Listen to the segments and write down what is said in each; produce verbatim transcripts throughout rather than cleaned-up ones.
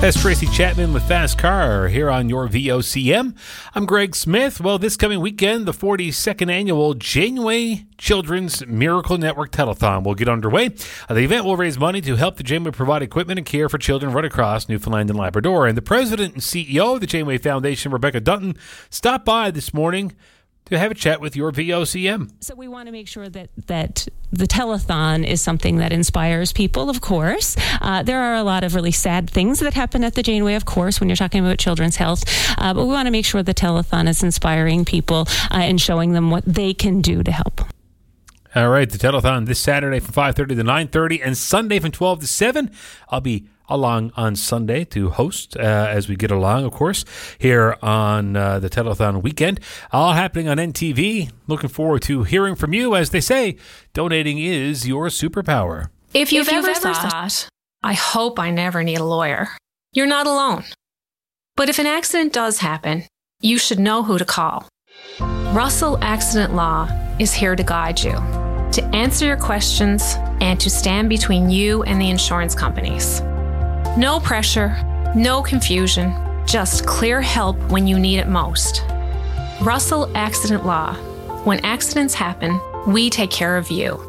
That's Tracy Chapman with Fast Car here on your V O C M. I'm Greg Smith. Well, this coming weekend, the forty-second annual Janeway Children's Miracle Network Telethon will get underway. Uh, the event will raise money to help the Janeway provide equipment and care for children right across Newfoundland and Labrador. And the president and C E O of the Janeway Foundation, Rebecca Dutton, stopped by this morning to have a chat with your V O C M. So we want to make sure that that the telethon is something that inspires people, of course. Uh, there are a lot of really sad things that happen at the Janeway, of course, when you're talking about children's health. Uh, but we want to make sure the telethon is inspiring people uh, and showing them what they can do to help. All right, the telethon this Saturday from five thirty to nine thirty and Sunday from twelve to seven. I'll be along on Sunday to host uh, as we get along, of course, here on uh, the telethon weekend. All happening on N T V. Looking forward to hearing from you. As they say, donating is your superpower. If you've, If you've ever, ever thought, thought, I hope I never need a lawyer, you're not alone. But if an accident does happen, you should know who to call. Russell Accident Law is here to guide you, to answer your questions, and to stand between you and the insurance companies. No pressure, no confusion, just clear help when you need it most. Russell Accident Law. When accidents happen, we take care of you.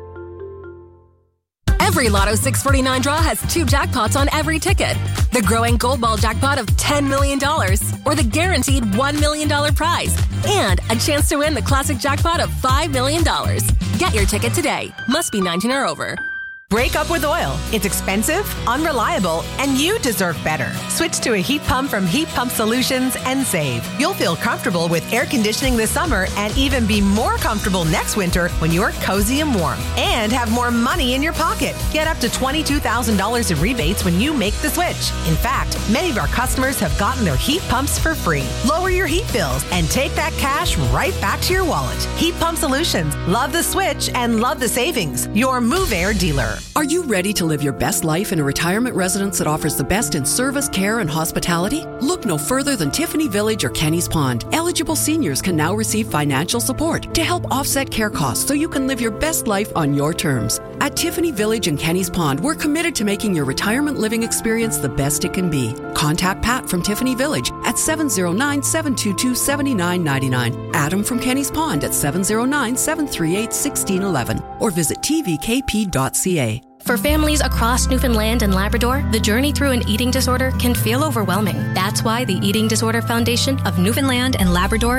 Every Lotto six forty-nine draw has two jackpots on every ticket. The growing Gold Ball jackpot of ten million dollars or the guaranteed one million dollars prize. And a chance to win the classic jackpot of five million dollars. Get your ticket today. Must be nineteen or over. Break up with oil. It's expensive, unreliable, and you deserve better. Switch to a heat pump from Heat Pump Solutions and save. You'll feel comfortable with air conditioning this summer and even be more comfortable next winter when you're cozy and warm. And have more money in your pocket. Get up to twenty-two thousand dollars in rebates when you make the switch. In fact, many of our customers have gotten their heat pumps for free. Lower your heat bills and take that cash right back to your wallet. Heat Pump Solutions. Love the switch and love the savings. Your Move Air dealer. Are you ready to live your best life in a retirement residence that offers the best in service, care, and hospitality? Look no further than Tiffany Village or Kenny's Pond. Eligible seniors can now receive financial support to help offset care costs so you can live your best life on your terms. At Tiffany Village and Kenny's Pond, we're committed to making your retirement living experience the best it can be. Contact Pat from Tiffany Village at seven oh nine, seven two two, seven nine nine nine, Adam from Kenny's Pond at seven oh nine, seven three eight, one six one one, or visit t v k p dot c a. For families across Newfoundland and Labrador, the journey through an eating disorder can feel overwhelming. That's why the Eating Disorder Foundation of Newfoundland and Labrador